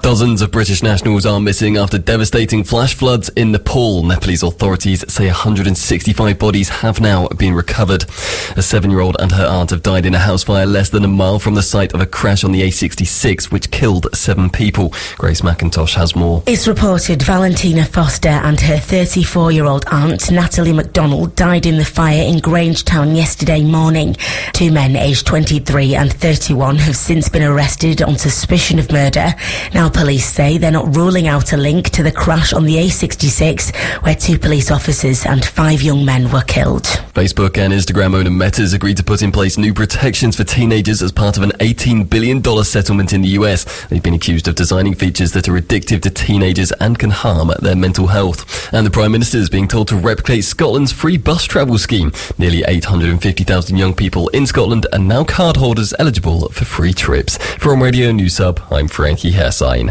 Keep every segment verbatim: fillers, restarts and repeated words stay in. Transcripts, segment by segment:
Dozens of British nationals are missing after devastating flash floods in Nepal. Nepalese authorities say one hundred sixty-five bodies have now been recovered. A seven-year-old and her aunt have died in a house fire less than a mile from the site of a crash on the A sixty-six, which killed seven people. Grace McIntosh has more. It's reported Valentina Foster and her thirty-four-year-old aunt, Natalie MacDonald, died in the fire in Grangetown yesterday morning. Two men aged twenty-three and thirty-one have since been arrested on suspicion of murder. Now police say they're not ruling out a link to the crash on the A sixty-six, where two police officers and five young men were killed. Facebook and Instagram owner Meta has agreed to put in place new protections for teenagers as part of an eighteen billion dollars settlement in the U S. They've been accused of designing features that are addictive to teenagers and can harm their mental health. And the Prime Minister is being told to replicate Scotland's free bus travel scheme. Nearly eight hundred fifty thousand young people in Scotland are now cardholders eligible for free trips. From Radio News Hub, I'm Frankie Hessine.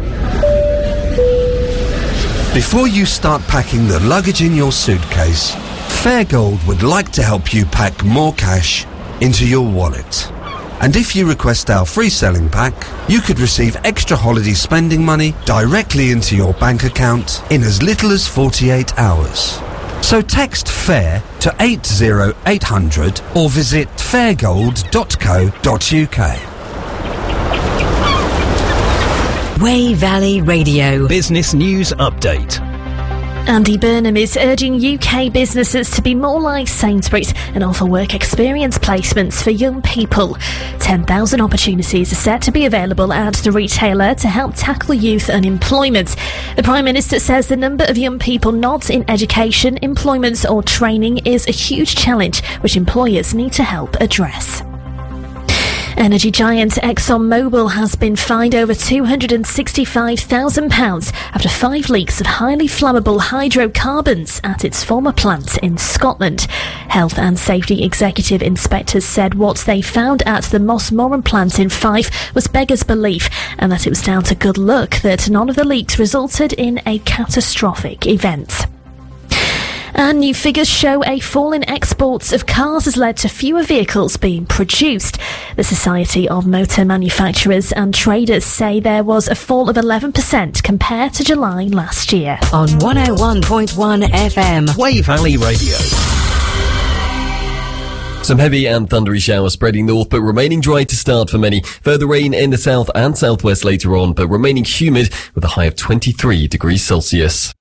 Before you start packing the luggage in your suitcase, Fairgold would like to help you pack more cash into your wallet. And if you request our free selling pack, you could receive extra holiday spending money directly into your bank account in as little as forty-eight hours. So text FAIR to eight zero eight hundred or visit fairgold dot co dot uk. Wey Valley Radio Business News Update. Andy Burnham is urging U K businesses to be more like Sainsbury's and offer work experience placements for young people. ten thousand opportunities are set to be available at the retailer to help tackle youth unemployment. The Prime Minister says the number of young people not in education, employment or training is a huge challenge which employers need to help address. Energy giant ExxonMobil has been fined over two hundred sixty-five thousand pounds after five leaks of highly flammable hydrocarbons at its former plant in Scotland. Health and Safety Executive Inspectors said what they found at the Mossmoran plant in Fife was beggars belief, and that it was down to good luck that none of the leaks resulted in a catastrophic event. And new figures show a fall in exports of cars has led to fewer vehicles being produced. The Society of Motor Manufacturers and Traders say there was a fall of eleven percent compared to July last year. on one oh one point one F M. Wey Valley Radio. Some heavy and thundery showers spreading north, but remaining dry to start for many. Further rain in the south and southwest later on, but remaining humid with a high of twenty-three degrees Celsius.